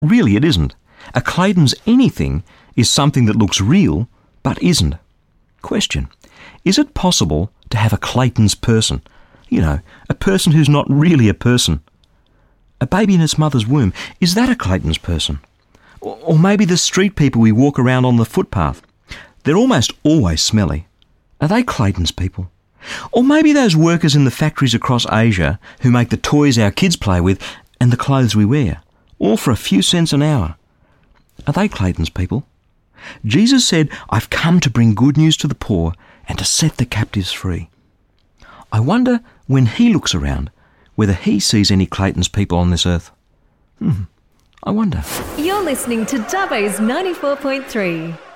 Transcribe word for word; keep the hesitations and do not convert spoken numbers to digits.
Really, it isn't. A Clayton's anything is something that looks real but isn't. Question: is it possible to have a Clayton's person? You know, a person who's not really a person. A baby in its mother's womb, is that a Clayton's person? Or, or maybe the street people we walk around on the footpath. They're almost always smelly. Are they Clayton's people? Or maybe those workers in the factories across Asia who make the toys our kids play with and the clothes we wear, all for a few cents an hour. Are they Clayton's people? Jesus said, "I've come to bring good news to the poor and to set the captives free." I wonder, when he looks around, whether he sees any Clayton's people on this earth. Hmm, I wonder. You're listening to Dubbo's ninety-four point three.